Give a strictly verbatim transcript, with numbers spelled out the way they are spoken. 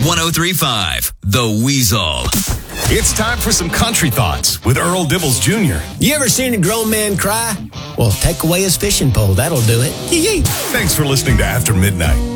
one oh three point five, The Weasel. It's time for some country thoughts with Earl Dibbles Junior You ever seen a grown man cry? Well, take away his fishing pole. That'll do it. Yee-yee. Thanks for listening to After Midnight.